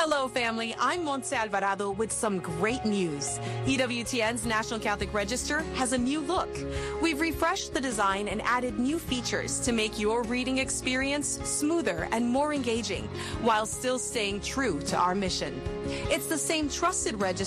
Hello, family. I'm Montse Alvarado with some great news. EWTN's National Catholic Register has a new look. We've refreshed the design and added new features to make your reading experience smoother and more engaging while still staying true to our mission. It's the same trusted register